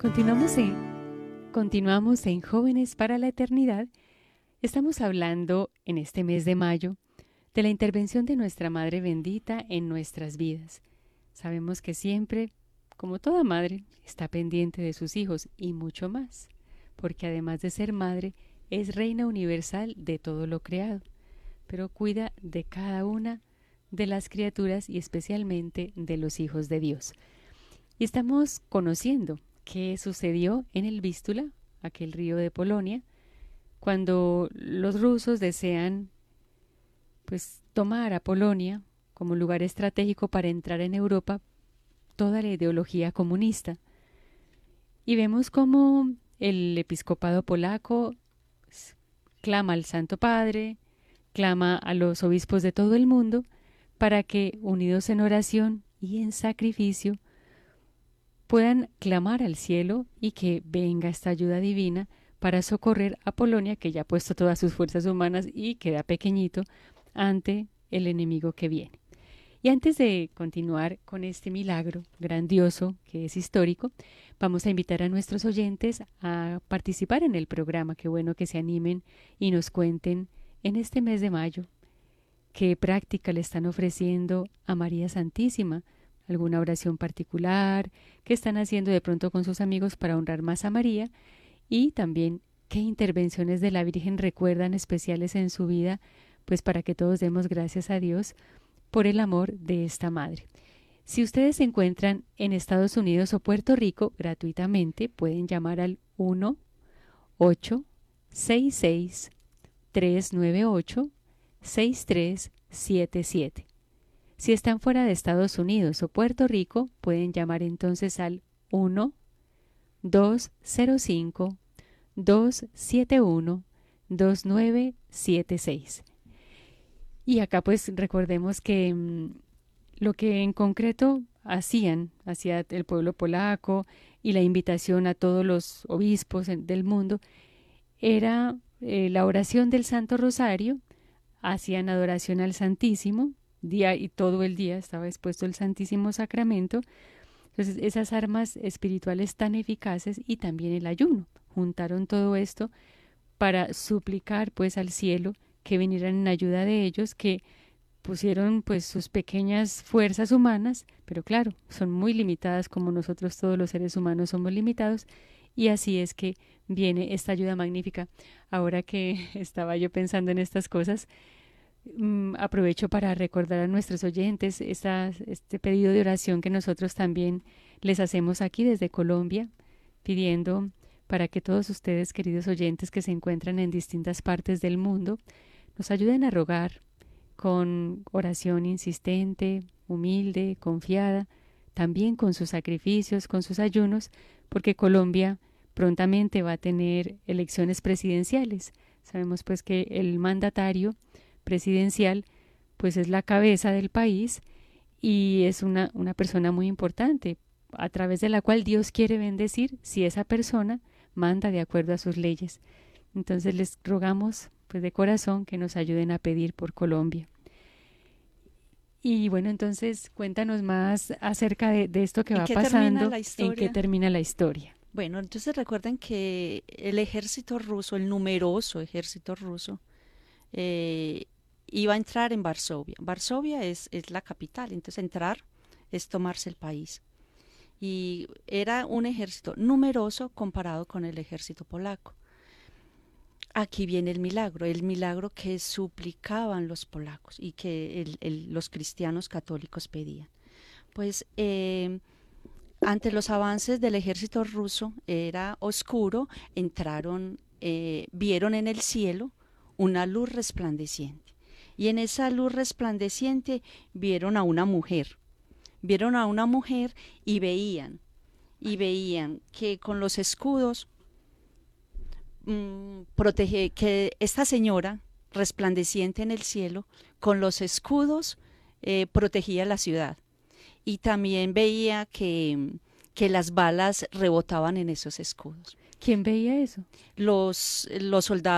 Continuamos en Jóvenes para la Eternidad. Estamos hablando en este mes de mayo de la intervención de nuestra Madre bendita en nuestras vidas. Sabemos que siempre, como toda madre, está pendiente de sus hijos y mucho más, porque además de ser madre, es reina universal de todo lo creado, pero cuida de cada una de las criaturas y especialmente de los hijos de Dios. Y estamos conociendo qué sucedió en el Vístula, aquel río de Polonia, cuando los rusos desean tomar a Polonia como lugar estratégico para entrar en Europa toda la ideología comunista. Y vemos cómo el episcopado polaco clama al Santo Padre, clama a los obispos de todo el mundo para que, unidos en oración y en sacrificio, puedan clamar al cielo y que venga esta ayuda divina para socorrer a Polonia, que ya ha puesto todas sus fuerzas humanas y queda pequeñito ante el enemigo que viene. Y antes de continuar con este milagro grandioso que es histórico, vamos a invitar a nuestros oyentes a participar en el programa. Qué bueno que se animen y nos cuenten en este mes de mayo qué práctica le están ofreciendo a María Santísima, alguna oración particular, qué están haciendo de pronto con sus amigos para honrar más a María, y también qué intervenciones de la Virgen recuerdan especiales en su vida, pues para que todos demos gracias a Dios por el amor de esta madre. Si ustedes se encuentran en Estados Unidos o Puerto Rico, gratuitamente pueden llamar al 1-866-398-6377. Si están fuera de Estados Unidos o Puerto Rico, pueden llamar entonces al 1-205-271-2976. Y acá recordemos que lo que en concreto hacía el pueblo polaco y la invitación a todos los obispos del mundo era la oración del Santo Rosario, hacían adoración al Santísimo, día y todo el día estaba expuesto el Santísimo Sacramento. Entonces esas armas espirituales tan eficaces y también el ayuno, juntaron todo esto para suplicar al cielo que vinieran en ayuda de ellos, que pusieron sus pequeñas fuerzas humanas, pero claro, son muy limitadas como nosotros todos los seres humanos somos limitados, y así es que viene esta ayuda magnífica. Ahora que estaba yo pensando en estas cosas, aprovecho para recordar a nuestros oyentes este pedido de oración que nosotros también les hacemos aquí desde Colombia, pidiendo para que todos ustedes, queridos oyentes que se encuentran en distintas partes del mundo, nos ayuden a rogar con oración insistente, humilde, confiada, también con sus sacrificios, con sus ayunos, porque Colombia prontamente va a tener elecciones presidenciales. Sabemos que el mandatario presidencial es la cabeza del país y es una persona muy importante, a través de la cual Dios quiere bendecir si esa persona manda de acuerdo a sus leyes. Entonces les rogamos de corazón que nos ayuden a pedir por Colombia. Y bueno, entonces cuéntanos más acerca de esto que va pasando, en qué termina la historia. Bueno, entonces recuerden que el ejército ruso, el numeroso ejército ruso, iba a entrar en Varsovia. Varsovia es la capital, entonces entrar es tomarse el país. Y era un ejército numeroso comparado con el ejército polaco. Aquí viene el milagro que suplicaban los polacos y que los cristianos católicos pedían. Ante los avances del ejército ruso, era oscuro, vieron en el cielo una luz resplandeciente. Y en esa luz resplandeciente vieron a una mujer. Y veían que con los escudos que esta señora resplandeciente en el cielo con los escudos protegía la ciudad, y también veía que las balas rebotaban en esos escudos. ¿Quién veía eso? Los soldados